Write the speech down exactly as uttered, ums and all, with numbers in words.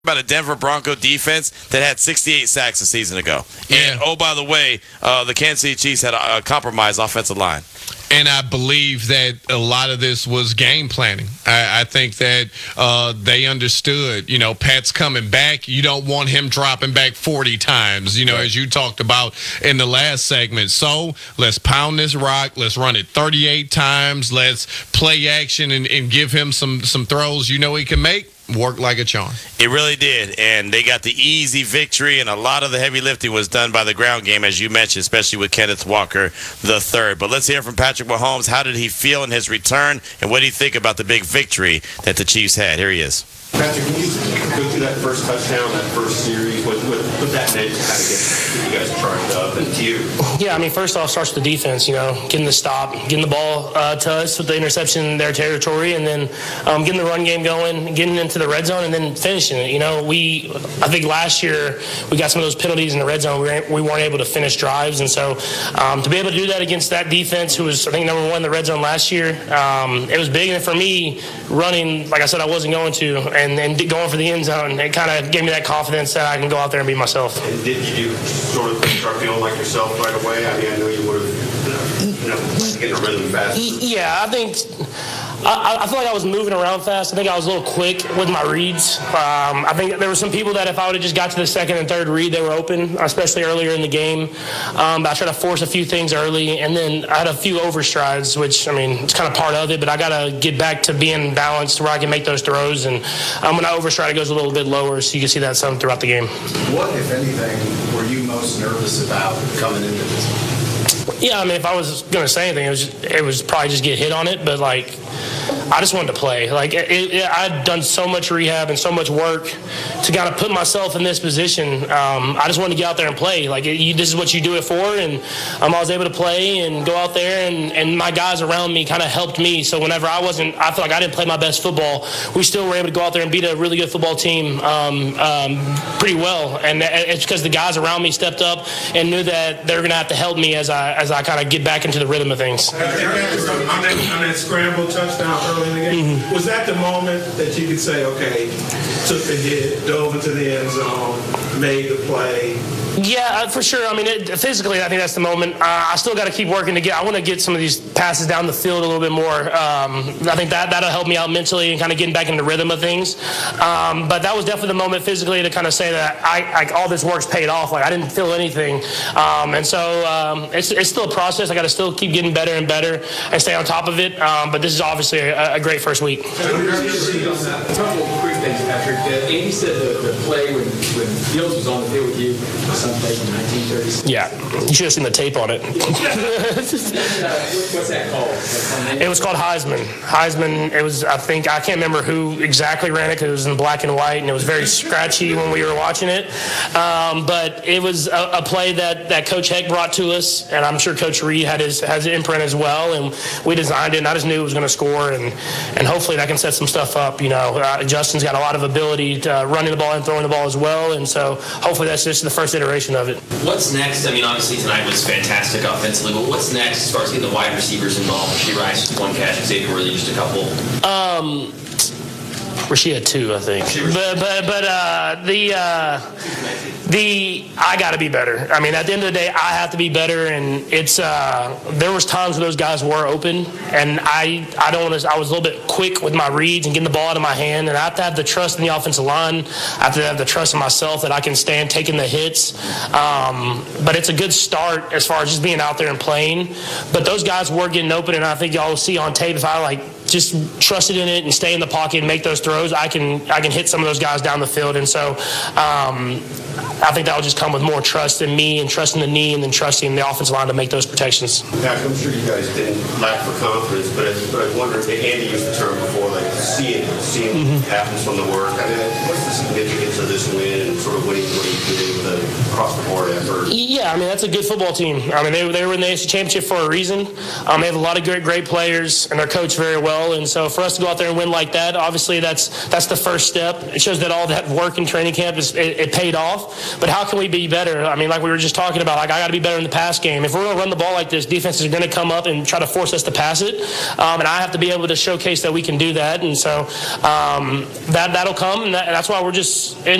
about a Denver Bronco defense that had sixty-eight sacks a season ago. Yeah. And, oh, by the way, uh, the Kansas City Chiefs had a, a compromised offensive line. And I believe that a lot of this was game planning. I, I think that uh, they understood, you know, Pat's coming back. You don't want him dropping back forty times, you know, as you talked about in the last segment. So let's pound this rock. Let's run it thirty-eight times. Let's play action and, and give him some, some throws you know he can make. Work like a charm. It really did, and they got the easy victory, and a lot of the heavy lifting was done by the ground game, as you mentioned, especially with Kenneth Walker the third. But let's hear from Patrick Mahomes. How did he feel in his return, and what do you think about the big victory that the Chiefs had? Here he is. Patrick, can you go through that first touchdown, that first series, what, what, what that meant to kind of get you guys charged up, and to you? Yeah, I mean, first off, starts with the defense, you know, getting the stop, getting the ball uh, to us with the interception in their territory, and then um, getting the run game going, getting into the red zone, and then finishing it. You know, we, I think last year we got some of those penalties in the red zone. We weren't, we weren't able to finish drives, and so um, to be able to do that against that defense, who was, I think, number one in the red zone last year, um, it was big. And for me, running, like I said, I wasn't going to, and, and going for the end zone, it kind of gave me that confidence that I can go out there and be myself. And did you sort of start feeling like yourself right away? I mean, I know you would have, you know, getting a rhythm fast. Yeah, I think I, I feel like I was moving around fast. I think I was a little quick with my reads. Um, I think there were some people that if I would have just got to the second and third read, they were open, especially earlier in the game. Um, but I tried to force a few things early, and then I had a few overstrides, which, I mean, it's kind of part of it, but I got to get back to being balanced where I can make those throws. And um, when I overstride, it goes a little bit lower, so you can see that some throughout the game. What, if anything, were you most nervous about coming into this? Yeah, I mean, if I was going to say anything, it was just, it was probably just get hit on it. But, like, I just wanted to play. Like, it, it, I'd done so much rehab and so much work to kind of put myself in this position. Um, I just wanted to get out there and play. Like, it, you, this is what you do it for. And um, I was able to play and go out there. And, and my guys around me kind of helped me. So whenever I wasn't, I feel like I didn't play my best football, we still were able to go out there and beat a really good football team um, um, pretty well. And it's because the guys around me stepped up and knew that they were going to have to help me as I as I kind of get back into the rhythm of things. On that, on that scramble touchdown early in the game, mm-hmm. was that the moment that you could say, okay, took the hit, dove into the end zone, made the play? Yeah, for sure. I mean, it, physically, I think that's the moment. Uh, I still got to keep working to get. I want to get some of these passes down the field a little bit more. Um, I think that that'll help me out mentally and kind of getting back into the rhythm of things. Um, but that was definitely the moment physically to kind of say that I like all this work's paid off. Like I didn't feel anything, um, and so um, it's it's still a process. I got to still keep getting better and better and stay on top of it. Um, but this is obviously a, a great first week. A couple of quick things, Patrick. Uh, Andy said the, the play when when Fields was on the field with you. Some play from nineteen thirties. Yeah, you should have seen the tape on it. What's that called? It was called Heisman. Heisman, it was, I think, I can't remember who exactly ran it because it was in black and white, and it was very scratchy when we were watching it. Um, but it was a, a play that, that Coach Heck brought to us, and I'm sure Coach Reed had his, has his imprint as well, and we designed it, and I just knew it was going to score, and, and hopefully that can set some stuff up. You know, uh, Justin's got a lot of ability to uh, running the ball and throwing the ball as well, and so hopefully that's just the first iteration of it. What's next? I mean, obviously tonight was fantastic offensively, but what's next as far as getting the wide receivers involved? She Rice just one catch, Xavier Worthy just a couple. Um, Rashid had two, I think. But but but uh, the uh, the I got to be better. I mean, at the end of the day, I have to be better, and it's uh, there was times where those guys were open, and I I don't want to. I was a little bit quick with my reads and getting the ball out of my hand, and I have to have the trust in the offensive line. I have to have the trust in myself that I can stand taking the hits. Um, but it's a good start as far as just being out there and playing. But those guys were getting open, and I think y'all will see on tape if I like. Just trusted in it and stay in the pocket and make those throws, I can I can hit some of those guys down the field. And so um, I think that will just come with more trust in me and trusting the knee and then trusting the offensive line to make those protections. Pat, I'm sure you guys didn't lack for confidence, but I, but I wonder if Andy used the term before, like seeing seeing mm-hmm. what happens from the work. I mean, what's the significance of this win and sort of winning what you did with an across the board effort? Yeah, I mean that's a good football team. I mean they they were in the A F C Championship for a reason. Um, they have a lot of great great players and they're coached very well. And so for us to go out there and win like that, obviously that's that's the first step. It shows that all that work in training camp is it, it paid off. But how can we be better? I mean, like we were just talking about, like I got to be better in the pass game. If we're going to run the ball like this, defenses are going to come up and try to force us to pass it, um, and I have to be able to showcase that we can do that. And so um, that that'll come, and, that, and that's why we're just